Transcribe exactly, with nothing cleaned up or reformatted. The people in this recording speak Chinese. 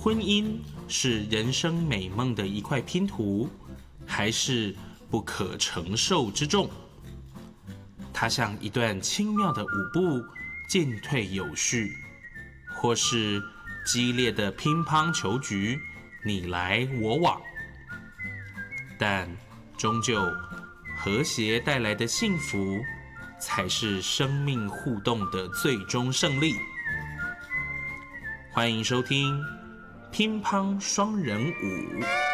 婚姻是人生美梦的一块拼图，还是不可承受之重？它像一段轻妙的舞步，进退有序，或是激烈的乒乓球局，你来我往。但终究，和谐带来的幸福，才是生命互动的最终胜利。欢迎收听《乒乓双人舞》。